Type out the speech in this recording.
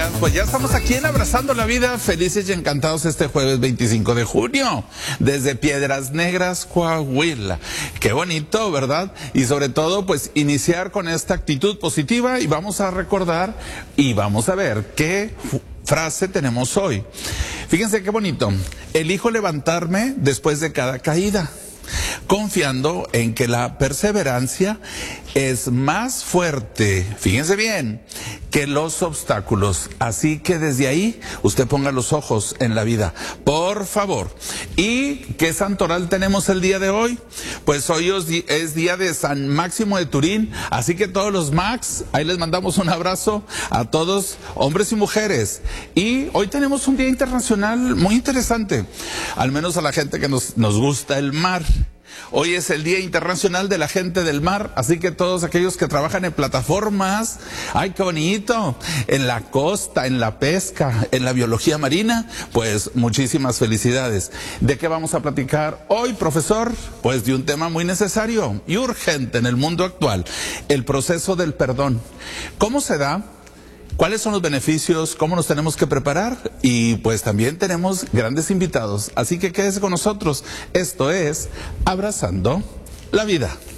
días. Pues ya estamos aquí en Abrazando la Vida, felices y encantados este jueves 25 de junio, desde Piedras Negras, Coahuila. Qué bonito, ¿verdad? Y sobre todo, pues iniciar con esta actitud positiva y vamos a recordar y vamos a ver qué frase tenemos hoy. Fíjense qué bonito. Elijo levantarme después de cada caída, confiando en que la perseverancia es más fuerte, fíjense bien, que los obstáculos. Así que desde ahí usted ponga los ojos en la vida, por favor. ¿Y qué santoral tenemos el día de hoy? Pues hoy es día de San Máximo de Turín, así que todos los Max, ahí les mandamos un abrazo a todos, hombres y mujeres. Y hoy tenemos un día internacional muy interesante, al menos a la gente que nos gusta el mar. Hoy es el Día Internacional de la Gente del Mar, así que todos aquellos que trabajan en plataformas, ¡ay, qué bonito!, en la costa, en la pesca, en la biología marina, pues muchísimas felicidades. ¿De qué vamos a platicar hoy, profesor? Pues de un tema muy necesario y urgente en el mundo actual, el proceso del perdón. ¿Cómo se da? ¿Cuáles son los beneficios? ¿Cómo nos tenemos que preparar? Y pues también tenemos grandes invitados. Así que quédese con nosotros. Esto es Abrazando la Vida.